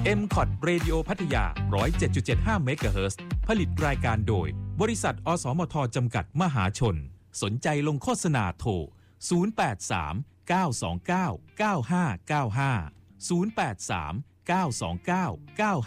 MCOT Radio พัทยา 107.75 เมกะเฮิรตซ์ผลิตรายการโดยบริษัทอสมทจำกัดมหาชนสนใจลงโฆษณาโทร 083 929 9595 083 929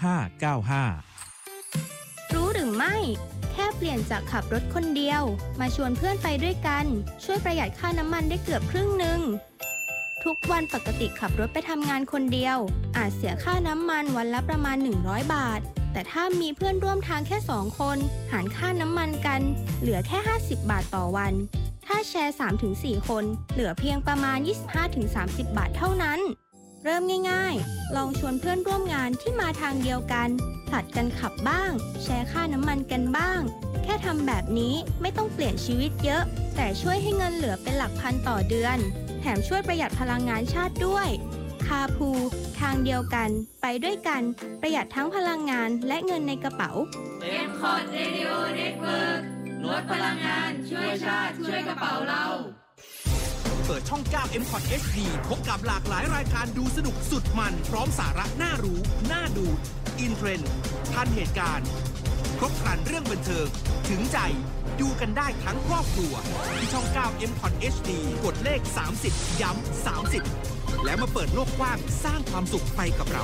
9595 รู้หรือไม่แค่เปลี่ยนจากขับรถคนเดียวมาชวนเพื่อนไปด้วยกันช่วยประหยัดค่าน้ำมันได้เกือบครึ่งหนึ่งทุกวันปกติขับรถไปทำงานคนเดียวอาจเสียค่าน้ำมันวันละประมาณ100 บาทแต่ถ้ามีเพื่อนร่วมทางแค่2 คนหารค่าน้ำมันกันเหลือแค่50 บาทต่อวันถ้าแชร์ 3-4 คนเหลือเพียงประมาณ 25-30 บาทเท่านั้นเริ่มง่ายๆลองชวนเพื่อนร่วมงานที่มาทางเดียวกันผลัดกันขับบ้างแชร์ค่าน้ำมันกันบ้างแค่ทำแบบนี้ไม่ต้องเปลี่ยนชีวิตเยอะแต่ช่วยให้เงินเหลือเป็นหลักพันต่อเดือนแถมช่วยประหยัดพลังงานชาติด้วยคาร์พูลทางเดียวกันไปด้วยกันประหยัดทั้งพลังงานและเงินในกระเป๋า MCOT Radio Network ลดพลังงานช่วยชาติช่วยกระเป๋าเราเปิดช่อง 9 MCOT HD พบกับหลากหลายรายการดูสนุกสุดมันพร้อมสาระน่ารู้น่าดูอินเทรนด์ทันเหตุการณ์ครบครันเรื่องบันเทิงถึงใจดูกันได้ทั้งครอบครัวที่ช่อง 9 MCOT HD กดเลข30ย้ำ30แล้วมาเปิดโลกกว้างสร้างความสุขไปกับเรา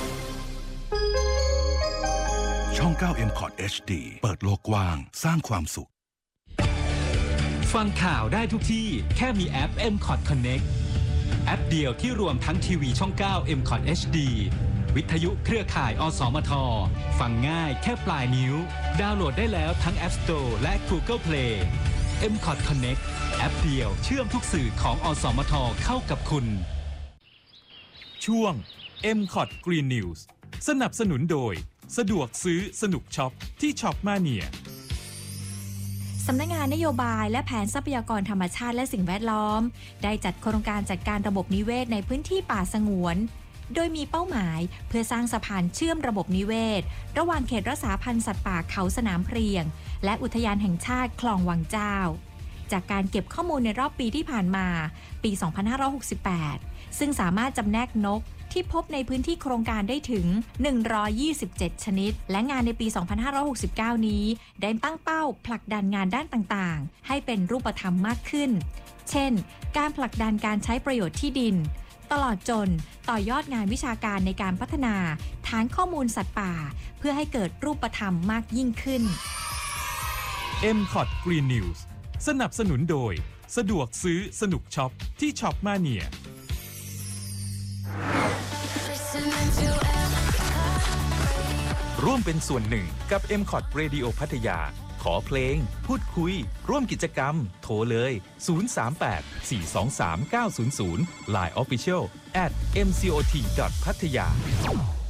ช่อง 9 MCOT HD เปิดโลกกว้างสร้างความสุขฟังข่าวได้ทุกที่แค่มีแอป MCOT Connect แอปเดียวที่รวมทั้งทีวีช่อง 9 MCOT HD วิทยุเครือข่ายอสมทฟังง่ายแค่ปลายนิ้วดาวน์โหลดได้แล้วทั้ง App Store และ Google Play MCOT Connect แอปเดียวเชื่อมทุกสื่อของอสมทเข้ากับคุณช่วง MCOT Green News สนับสนุนโดยสะดวกซื้อสนุกช็อปที่ช็อปมาเนียสำนักงานนโยบายและแผนทรัพยากรธรรมชาติและสิ่งแวดล้อมได้จัดโครงการจัดการระบบนิเวศในพื้นที่ป่าสงวนโดยมีเป้าหมายเพื่อสร้างสะพานเชื่อมระบบนิเวศระหว่างเขตรักษาพันธุ์สัตว์ป่าเขาสนามเพรียงและอุทยานแห่งชาติคลองวังเจ้าจากการเก็บข้อมูลในรอบปีที่ผ่านมาปี 2568 ซึ่งสามารถจำแนกนกที่พบในพื้นที่โครงการได้ถึง127ชนิดและงานในปี 2569 นี้ได้ตั้งเป้าผลักดันงานด้านต่างๆให้เป็นรูปธรรมมากขึ้นเช่นการผลักดันการใช้ประโยชน์ที่ดินตลอดจนต่อยอดงานวิชาการในการพัฒนาฐานข้อมูลสัตว์ป่าเพื่อให้เกิดรูปธรรมมากยิ่งขึ้น MCOT Green News สนับสนุนโดยสะดวกซื้อสนุกช็อปที่ช็อปมาเนียร่วมเป็นส่วนหนึ่งกับ MCOT Radio พัทยาขอเพลงพูดคุยร่วมกิจกรรมโทรเลย038 423 900 Line Official @mcot.pattaya